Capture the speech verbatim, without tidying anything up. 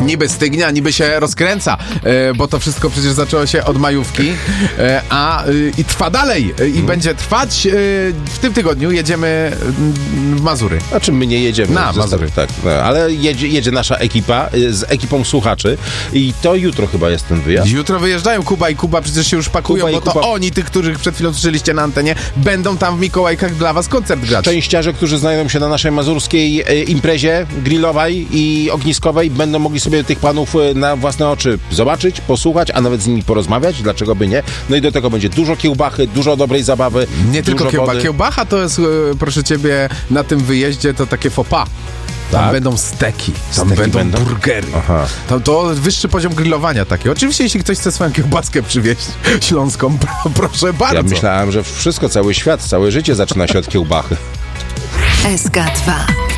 niby stygnie, a niby się rozkręca, e, bo to wszystko przecież zaczęło się od majówki, e, a e, i trwa dalej e, i hmm. będzie trwać. E, w tym tygodniu jedziemy w Mazury. A czym my nie jedziemy? Na Mazury. Tak, no, ale jedzie, jedzie nasza ekipa z ekipą słuchaczy i to jutro chyba jest ten wyjazd. Jutro wyjeżdżają Kuba i Kuba, przecież się już pakują, bo to Kuba. oni, tych, których przed chwilą słyszeliście na antenie, będą tam w Mikołajkach dla was koncert grać. Szczęściarze, którzy znajdą się na naszej mazurskiej e, imprezie grillowej i ogniskowej, będą mogli sobie tych panów e, na własne oczy zobaczyć, posłuchać, a nawet z nimi porozmawiać, dlaczego by nie. No i do tego będzie dużo kiełbachy, dużo dobrej zabawy. Nie tylko kiełba. Kiełbacha to jest, e, proszę ciebie, na tym wyjeździe to takie faux pas. Tam tak? będą steki, tam steki będą, będą burgery. Aha. To, to wyższy poziom grillowania taki. Oczywiście, jeśli ktoś chce swoją kiełbaskę przywieźć śląską, proszę bardzo. Ja myślałem, że wszystko, cały świat, całe życie zaczyna się od kiełbachy. S K dwa.